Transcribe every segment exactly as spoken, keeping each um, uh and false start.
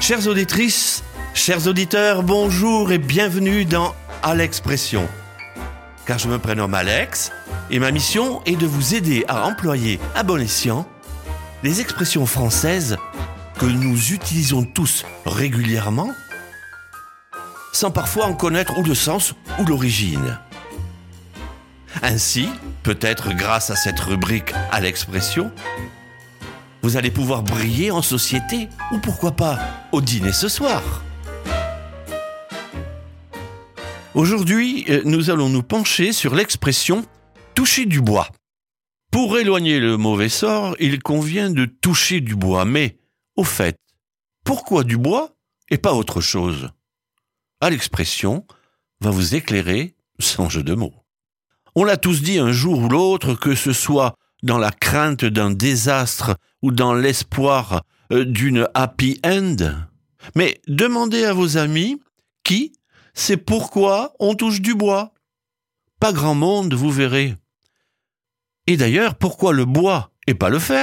Chères auditrices, chers auditeurs, bonjour et bienvenue dans À l'Expression. Car je me prénomme Alex et ma mission est de vous aider à employer à bon escient les expressions françaises que nous utilisons tous régulièrement sans parfois en connaître ou le sens ou l'origine. Ainsi, peut-être grâce à cette rubrique à l'expression, vous allez pouvoir briller en société ou pourquoi pas au dîner ce soir. Aujourd'hui, nous allons nous pencher sur l'expression « toucher du bois ». Pour éloigner le mauvais sort, il convient de toucher du bois. Mais, au fait, pourquoi du bois et pas autre chose ? À l'expression va vous éclairer sans jeu de mots. On l'a tous dit un jour ou l'autre, que ce soit dans la crainte d'un désastre ou dans l'espoir d'une happy end. Mais demandez à vos amis qui c'est pourquoi on touche du bois. Pas grand monde, vous verrez. Et d'ailleurs, pourquoi le bois et pas le fer ?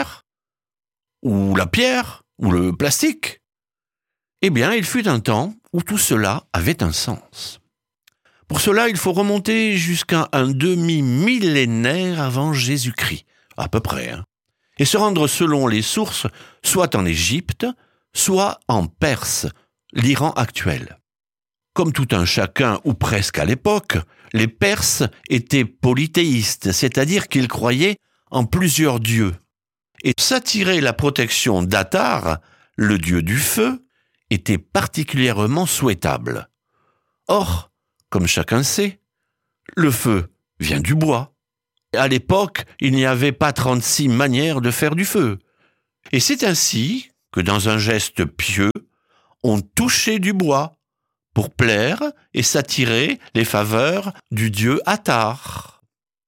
Ou la pierre ? Ou le plastique ? Eh bien, il fut un temps où tout cela avait un sens. Pour cela, il faut remonter jusqu'à un demi-millénaire avant Jésus-Christ, à peu près, hein, et se rendre selon les sources, soit en Égypte, soit en Perse, l'Iran actuel. Comme tout un chacun, ou presque à l'époque, les Perses étaient polythéistes, c'est-à-dire qu'ils croyaient en plusieurs dieux. Et s'attirer la protection d'Atar, le dieu du feu, était particulièrement souhaitable. Or, comme chacun sait, le feu vient du bois. À l'époque, il n'y avait pas trente-six manières de faire du feu. Et c'est ainsi que, dans un geste pieux, on touchait du bois pour plaire et s'attirer les faveurs du dieu Atar.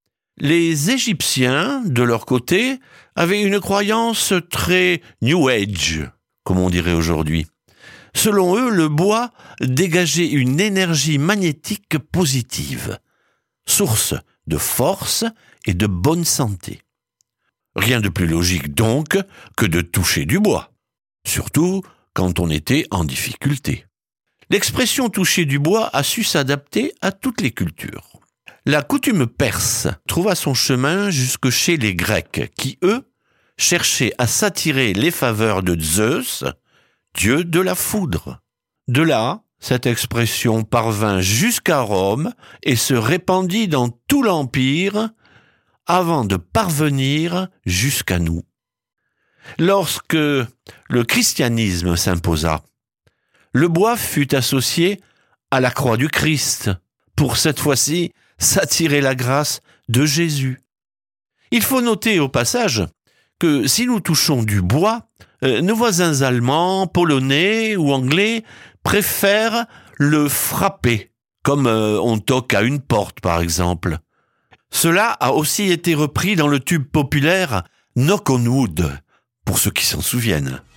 Les Égyptiens, de leur côté, avaient une croyance très New Age, comme on dirait aujourd'hui. Selon eux, le bois dégageait une énergie magnétique positive, source de force et de bonne santé. Rien de plus logique donc que de toucher du bois, surtout quand on était en difficulté. L'expression « toucher du bois » a su s'adapter à toutes les cultures. La coutume perse trouva son chemin jusque chez les Grecs, qui, eux, cherchaient à s'attirer les faveurs de Zeus, dieu de la foudre. De là, cette expression parvint jusqu'à Rome et se répandit dans tout l'Empire avant de parvenir jusqu'à nous. Lorsque le christianisme s'imposa, le bois fut associé à la croix du Christ, pour cette fois-ci s'attirer la grâce de Jésus. Il faut noter au passage que si nous touchons du bois, euh, nos voisins allemands, polonais ou anglais préfèrent le frapper, comme euh, on toque à une porte par exemple. Cela a aussi été repris dans le tube populaire Knock on Wood, pour ceux qui s'en souviennent.